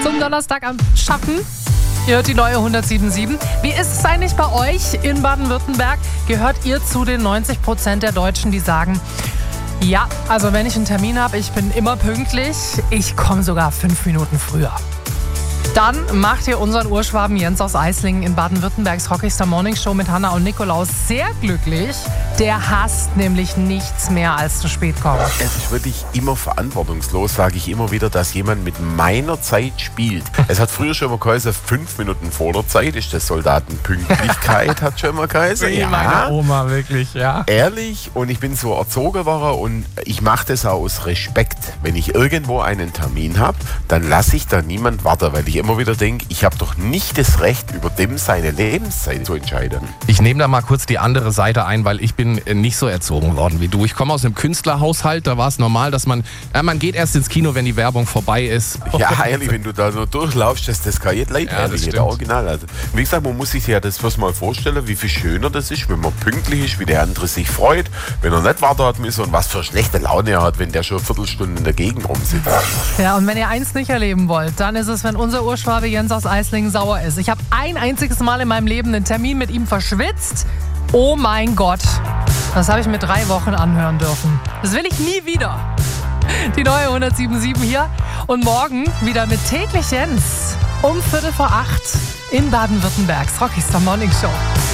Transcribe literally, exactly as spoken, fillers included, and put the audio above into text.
zum Donnerstag am Schaffen. Ihr hört die neue hundertsieben Komma sieben. Wie ist es eigentlich bei euch in Baden-Württemberg? Gehört ihr zu den neunzig Prozent der Deutschen, die sagen, ja, also wenn ich einen Termin habe, ich bin immer pünktlich, ich komme sogar fünf Minuten früher. Dann macht ihr unseren Urschwaben Jens aus Eislingen in Baden-Württembergs Rockstar Morning Show mit Hanna und Nikolaus sehr glücklich. Der hasst nämlich nichts mehr als zu spät kommen. Es ist wirklich immer verantwortungslos, sage ich immer wieder, dass jemand mit meiner Zeit spielt. Es hat früher schon mal geheißen, fünf Minuten vor der Zeit ist das Soldatenpünktlichkeit, hat schon mal geheißen. Wie meine Oma, wirklich, ja. Ehrlich, und ich bin so erzogen worden und ich mache das auch aus Respekt. Wenn ich irgendwo einen Termin habe, dann lasse ich da niemand warten, weil ich immer wieder denke, ich habe doch nicht das Recht, über dem seine Lebenszeit zu entscheiden. Ich nehme da mal kurz die andere Seite ein, weil ich bin nicht so erzogen worden wie du. Ich komme aus einem Künstlerhaushalt, da war es normal, dass man, ja, man geht erst ins Kino, wenn die Werbung vorbei ist. Ja, ehrlich, wenn du da nur durchlaufst, das, das kann jeder leid Ja, das jeder Original. Also, wie gesagt, man muss sich ja das first mal vorstellen, wie viel schöner das ist, wenn man pünktlich ist, wie der andere sich freut, wenn er nicht warten hat müssen und was für schlechte Laune er hat, wenn der schon eine Viertelstunde in der Gegend rumsitzt. Ja, und wenn ihr eins nicht erleben wollt, dann ist es, wenn unser Urschwabe Jens aus Eislingen sauer ist. Ich habe ein einziges Mal in meinem Leben einen Termin mit ihm verschwitzt. Oh mein Gott, das habe ich mir drei Wochen anhören dürfen. Das will ich nie wieder. Die neue hundertsieben Komma sieben hier und morgen wieder mit täglich Jens um Viertel vor acht in Baden-Württembergs Rockstar Morning Show.